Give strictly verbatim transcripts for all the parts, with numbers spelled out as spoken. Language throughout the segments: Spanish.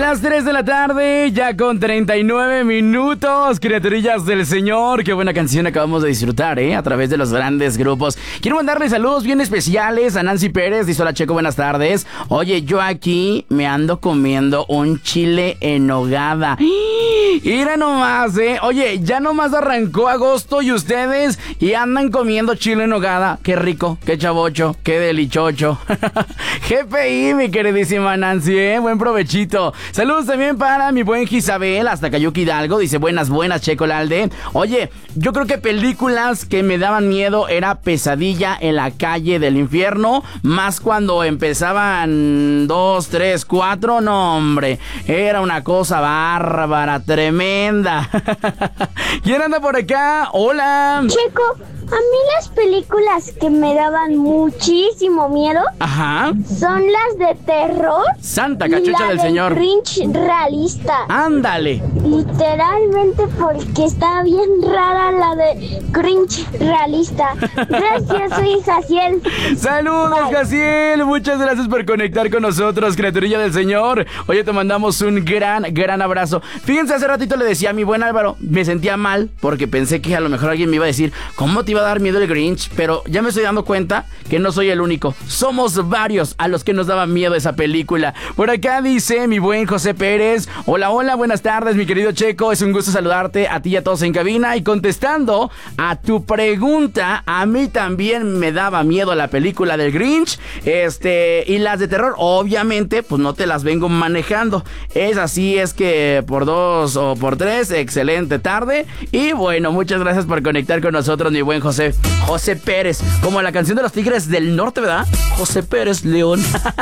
las tres de la tarde, ya con treinta y nueve minutos, criaturillas del Señor. Qué buena canción acabamos de disfrutar, ¿eh? A través de los grandes grupos. Quiero mandarle saludos bien especiales a Nancy Pérez. Dice: hola, Checo, buenas tardes. Oye, yo aquí me ando comiendo un chile en nogada. Mira nomás, ¿eh? Oye, ya nomás arrancó agosto y ustedes y andan comiendo chile en nogada. Qué rico, qué chavocho, qué delichocho. G P I, mi queridísima Nancy, ¿eh? Buen provechito. Saludos también para mi buen Gisabel, hasta Cayuca Hidalgo. Dice: buenas, buenas, Checo Lalde. Oye, yo creo que películas que me daban miedo era Pesadilla en la calle del infierno. Más cuando empezaban dos, tres, cuatro. No, hombre, era una cosa bárbara, tremenda. ¿Quién anda por acá? Hola. Checo, a mí las películas que me daban muchísimo miedo, ajá, son las de terror. Santa Cachucha y la del de Señor. Grinch realista. Ándale. Literalmente porque está bien rara la de Grinch realista. Gracias, soy Jaciel. Saludos, Bye. Jaciel. Muchas gracias por conectar con nosotros, criaturilla del Señor. Oye, te mandamos un gran, gran abrazo. Fíjense, hace ratito le decía a mi buen Álvaro, me sentía mal porque pensé que a lo mejor alguien me iba a decir: ¿cómo te iba a dar miedo el Grinch? Pero ya me estoy dando cuenta que no soy el único. Somos varios a los que nos daba miedo esa película. Por acá dice mi buen José Pérez: hola, hola, buenas tardes, mi querido Checo. Es un gusto saludarte a ti y a todos en cabina. Y contestando a tu pregunta, a mí también me daba miedo la película del Grinch. Este, y las de terror, obviamente, pues no te las vengo manejando. Es así, es que por dos o por tres, excelente tarde. Y bueno, muchas gracias por conectar con nosotros, mi buen José. José Pérez, como la canción de los Tigres del Norte, ¿verdad? José Pérez León.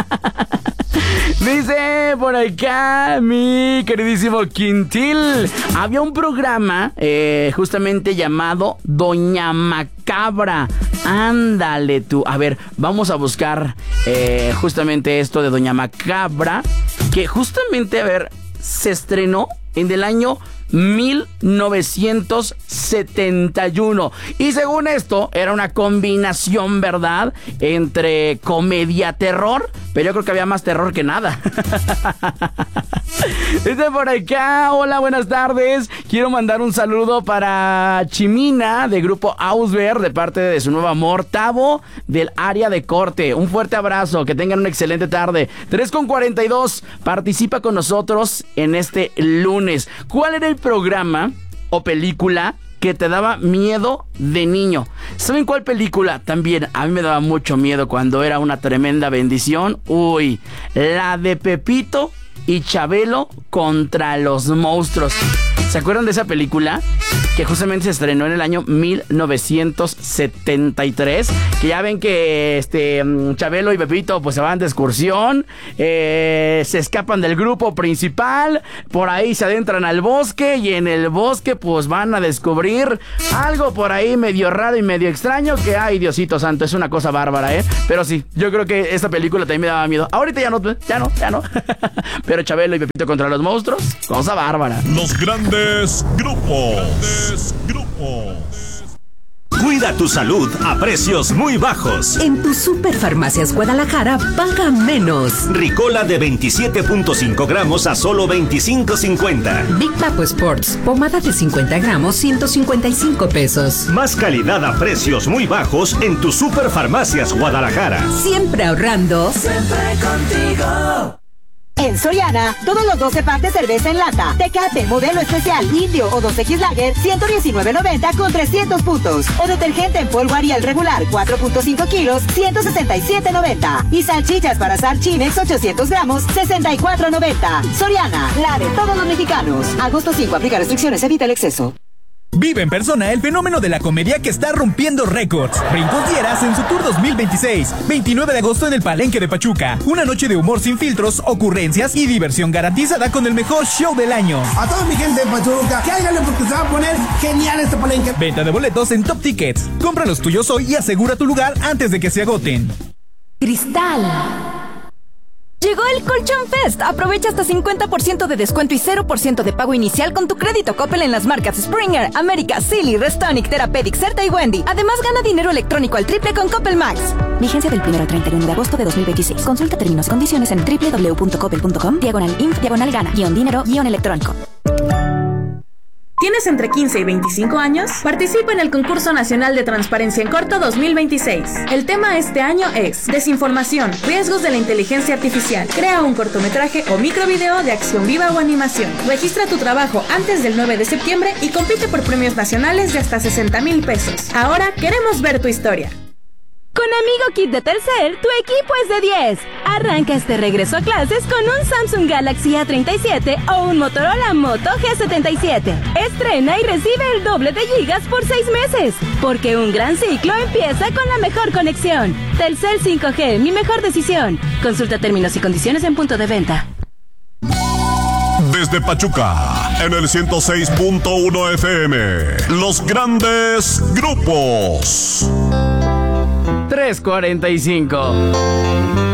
Dice por acá mi queridísimo Quintil: había un programa eh, justamente llamado Doña Macabra. Ándale tú. A ver, vamos a buscar eh, justamente esto de Doña Macabra, que justamente, a ver, se estrenó en el año mil novecientos setenta y uno. Y según esto, era una combinación, ¿verdad?, entre comedia terror. Pero yo creo que había más terror que nada. Dice por acá: hola, buenas tardes. Quiero mandar un saludo para Chimina, de Grupo Ausber, de parte de su nuevo amor, Tavo, del área de corte. Un fuerte abrazo, que tengan una excelente tarde. tres con cuarenta y dos. Participa con nosotros en este lunes. ¿Cuál era el programa o película que te daba miedo de niño? ¿Saben cuál película también a mí me daba mucho miedo cuando era una tremenda bendición? Uy, la de Pepito y Chabelo contra los monstruos. ¿Se acuerdan de esa película? Que justamente se estrenó en el año mil novecientos setenta y tres. Que ya ven que este Chabelo y Pepito pues se van de excursión, eh, se escapan del grupo principal, por ahí se adentran al bosque, y en el bosque pues van a descubrir algo por ahí medio raro y medio extraño, que ay, Diosito santo, es una cosa bárbara, ¿eh? Pero sí, yo creo que esta película también me daba miedo. Ahorita ya no, ya no, ya no. Pero Chabelo y Pepito contra los monstruos, cosa bárbara. Los grandes grupos. Grandes grupos. Cuida tu salud a precios muy bajos. En tu Superfarmacias Guadalajara, paga menos. Ricola de veintisiete punto cinco gramos a solo veinticinco cincuenta. Big Papo Sports, pomada de cincuenta gramos, ciento cincuenta y cinco pesos. Más calidad a precios muy bajos en tu Superfarmacias Guadalajara. Siempre ahorrando. Siempre contigo. En Soriana, todos los doce packs de cerveza en lata, Tecate, modelo especial, Indio o dos equis Lager, ciento diecinueve noventa con trescientos puntos. O detergente en polvo Ariel regular, cuatro punto cinco kilos, ciento sesenta y siete noventa. Y salchichas para asar Chinex, ochocientos gramos, sesenta y cuatro noventa. Soriana, la de todos los mexicanos. Agosto cinco, aplica restricciones, evita el exceso. Vive en persona el fenómeno de la comedia que está rompiendo récords. Brincos Dieras en su tour dos mil veintiséis. veintinueve de agosto en el Palenque de Pachuca. Una noche de humor sin filtros, ocurrencias y diversión garantizada con el mejor show del año. A toda mi gente de Pachuca, cáiganle porque se va a poner genial este Palenque. Venta de boletos en Top Tickets. Compra los tuyos hoy y asegura tu lugar antes de que se agoten. Cristal. Llegó el Colchón Fest. Aprovecha hasta cincuenta por ciento de descuento y cero por ciento de pago inicial con tu crédito Coppel en las marcas Springer, América, Silly, Restonic, Therapeutic, Certa y Wendy. Además, gana dinero electrónico al triple con Coppel Max. Vigencia del primero al treinta y uno de agosto de dos mil veintiséis. Consulta términos y condiciones en doble u doble u doble u punto coppel punto com, diagonal inf, diagonal gana, guión dinero, guión electrónico. ¿Tienes entre quince y veinticinco años? Participa en el Concurso Nacional de Transparencia en Corto dos mil veintiséis. El tema este año es Desinformación, riesgos de la inteligencia artificial. Crea un cortometraje o microvideo de acción viva o animación. Registra tu trabajo antes del nueve de septiembre y compite por premios nacionales de hasta sesenta mil pesos. Ahora queremos ver tu historia. Con Amigo Kit de Telcel, tu equipo es de diez. Arranca este regreso a clases con un Samsung Galaxy A treinta y siete o un Motorola Moto G setenta y siete. Estrena y recibe el doble de gigas por seis meses. Porque un gran ciclo empieza con la mejor conexión. Telcel cinco G, mi mejor decisión. Consulta términos y condiciones en punto de venta. Desde Pachuca, en el ciento seis punto uno F M, los grandes grupos. tres cuarenta y cinco.